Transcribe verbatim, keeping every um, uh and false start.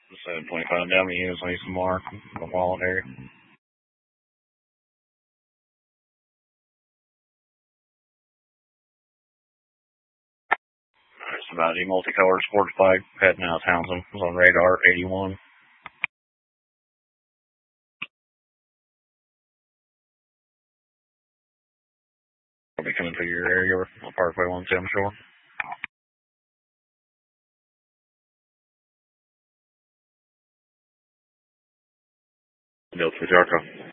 seven twenty-five W, so some more. The wallet area. It's about a multicolored sports bike heading out of Townsend. It was on radar eighty-one. Probably coming through your area or Parkway one ten, I'm sure. Built for Jarko.